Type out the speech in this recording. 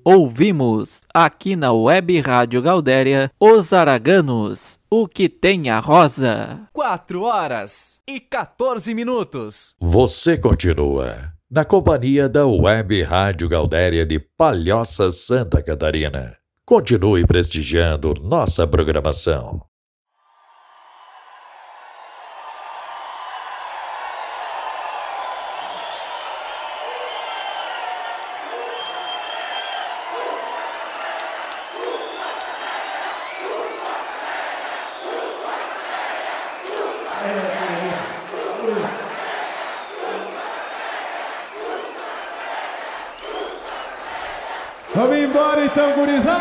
Ouvimos, aqui na Web Rádio Gaudéria, Os Araganos, O Que Tem a Rosa. 4h14. Você continua na companhia da Web Rádio Gaudéria de Palhoça, Santa Catarina. Continue prestigiando nossa programação. Vamos embora então, gurizada!